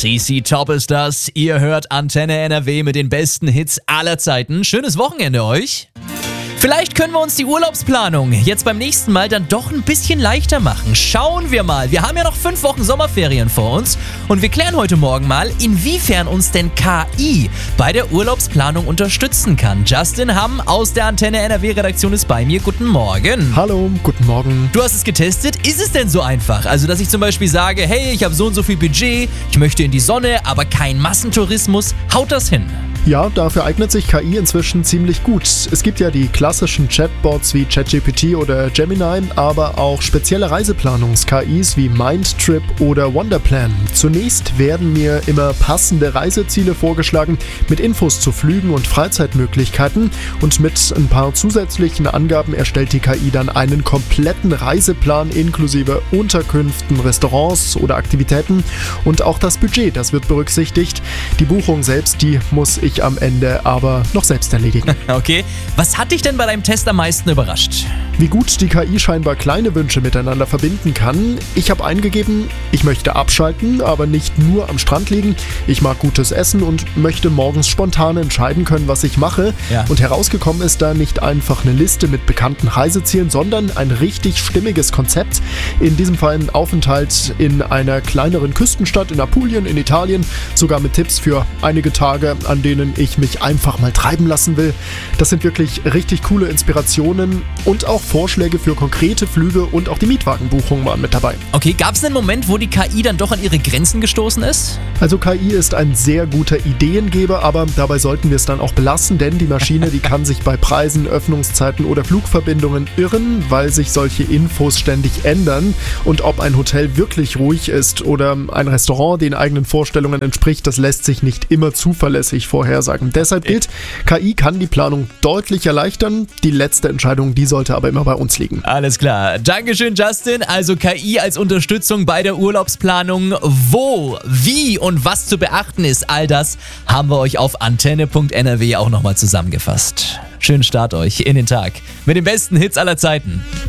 CC Top ist das. Ihr hört Antenne NRW mit den besten Hits aller Zeiten. Schönes Wochenende euch. Vielleicht können wir uns die Urlaubsplanung jetzt beim nächsten Mal dann doch ein bisschen leichter machen. Schauen wir mal. Wir haben ja noch 5 Wochen Sommerferien vor uns und wir klären heute Morgen mal, inwiefern uns denn KI bei der Urlaubsplanung unterstützen kann. Justin Hamm aus der Antenne NRW-Redaktion ist bei mir. Guten Morgen. Hallo, guten Morgen. Du hast es getestet. Ist es denn so einfach? Also, dass ich zum Beispiel sage, hey, ich habe so und so viel Budget, ich möchte in die Sonne, aber kein Massentourismus. Haut das hin? Ja, dafür eignet sich KI inzwischen ziemlich gut. Es gibt ja die klassischen Chatbots wie ChatGPT oder Gemini, aber auch spezielle Reiseplanungs-KIs wie Mindtrip oder Wonderplan. Zunächst werden mir immer passende Reiseziele vorgeschlagen mit Infos zu Flügen und Freizeitmöglichkeiten und mit ein paar zusätzlichen Angaben erstellt die KI dann einen kompletten Reiseplan inklusive Unterkünften, Restaurants oder Aktivitäten und auch das Budget, das wird berücksichtigt. Die Buchung selbst, die muss ich am Ende aber noch selbst erledigen. Okay, was hat dich denn bei deinem Test am meisten überrascht? Wie gut die KI scheinbar kleine Wünsche miteinander verbinden kann. Ich habe eingegeben, ich möchte abschalten, aber nicht nur am Strand liegen. Ich mag gutes Essen und möchte morgens spontan entscheiden können, was ich mache. Ja. Und herausgekommen ist da nicht einfach eine Liste mit bekannten Reisezielen, sondern ein richtig stimmiges Konzept. In diesem Fall ein Aufenthalt in einer kleineren Küstenstadt in Apulien in Italien, sogar mit Tipps für einige Tage, an denen ich mich einfach mal treiben lassen will. Das sind wirklich richtig coole Inspirationen und auch Vorschläge für konkrete Flüge und auch die Mietwagenbuchungen waren mit dabei. Okay, gab es einen Moment, wo die KI dann doch an ihre Grenzen gestoßen ist? Also KI ist ein sehr guter Ideengeber, aber dabei sollten wir es dann auch belassen, denn die Maschine, die kann sich bei Preisen, Öffnungszeiten oder Flugverbindungen irren, weil sich solche Infos ständig ändern und ob ein Hotel wirklich ruhig ist oder ein Restaurant den eigenen Vorstellungen entspricht, das lässt sich nicht immer zuverlässig vorhersagen. Deshalb gilt, KI kann die Planung deutlich erleichtern, die letzte Entscheidung, die sollte aber immer bei uns liegen. Alles klar. Dankeschön, Justin. Also KI als Unterstützung bei der Urlaubsplanung. Wo, wie und was zu beachten ist, all das haben wir euch auf antenne.nrw auch nochmal zusammengefasst. Schönen Start euch in den Tag mit den besten Hits aller Zeiten.